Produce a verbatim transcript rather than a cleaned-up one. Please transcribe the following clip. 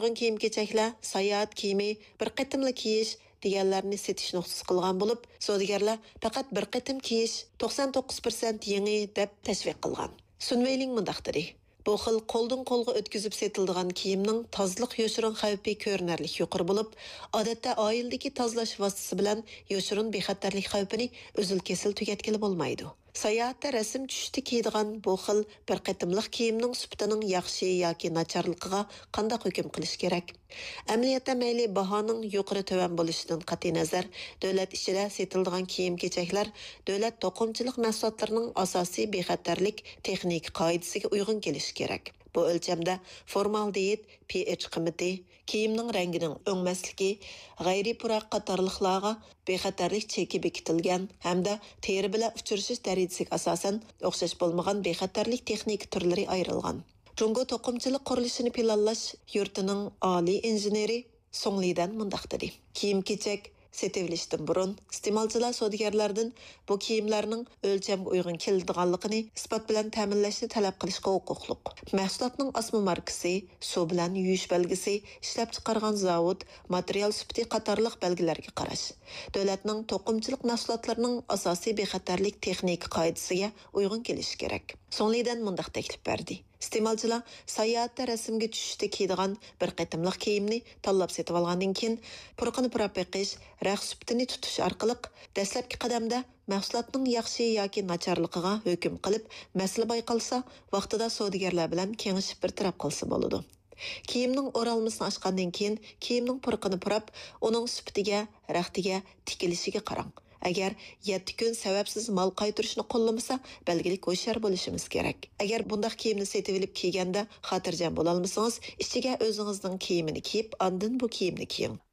nurg'un kiyim-kechaklar, sayohat kiyimi, bir qatimli kiyish deganlarni setish nuqtasi qilgan bo'lib, savdogarlar faqat bir qatim kiyish to'qson to'qqiz foiz yangi deb tashviq qilgan. Sunveyling mundaq dedi. Bu xil qo'ldan qo'lga o'tkazib setiladigan kiyimning tozliq yoshirin xavfi ko'rinarli yuqori bo'lib, odatda oildagi tozalash vositasi bilan yoshirin bexatarlik xavfini uzil-kesil tugatgili bo'lmaydi. Sayohatda rasm tushishda kiydigan bu xil bir qatimliq kiyimning sifatining yaxshi yoki nacharligiga qanday hukm qilish kerak? Amaliyotda mayli bahoning yuqori to'van bo'lishidan qat'iy nazar, davlat ichida setiladigan kiyim-kechaklar davlat to'qimchilik mahsulotlarining asosiy bexatarlik texnik qoidasiga uyg'un kelishi kerak. Bu o'lchamda formaldehid, pH qiymati, kiyimning rangining o'ngmasligi, g'ayri puroq qatorliqlarga bexatarlik cheki bekitilgan hamda teri bilan uchrashish darajasiga asosan o'xshash bo'lmagan bexatarlik texnik turlari ayrilgan. Jungo to'qimchilik qurilishini planlash yurtining oliy injeneri Songlidan mundaq dedi. Kiyim-kechak setevilishdan burun iste'molchilar savdogarlardan bu kiyimlarning o'lchamga uyg'un keladiganligini isbot bilan ta'minlashni talab qilishga huquqliq. Mahsulotning asma markasi, suv bilan yuvish belgisi, ishlab chiqargan zavod, material sifati qatorliq belgilarga qarash. Davlatning to'qimchilik mahsulotlarining asosiy bexatarlik texnik qoidasiga uyg'un kelishi kerak. Songlidan mundaq taklif berdi. İste'molchilar sayohatda rasmga tushishda kiydigan bir qatimliq kiyimni tanlab setib olgandan keyin purqini purab beqish, raq sifatini tutish orqali dastlabki qadamda mahsulotning yaxshi yoki nacharligiga hukm qilib, masala bayqalsa, vaqtida savdogarlar bilan kengashib bir taraf qilsa bo'ladi. Kiyimning o'ralmasini ochgandan keyin kiyimning purqini purab, uning sifatiga, raqtiga, tikilishiga qarang. Agar yetti kun sababsiz mal qaytirishni qo'llamasa, belgilik ho'shar bo'lishimiz kerak. Agar bundaq kiyimni setib olib kiyganda xotirjam bo'la olmasangiz, ichiga o'zingizning kiyimini kiyib, ondan bu kiyimni kiying.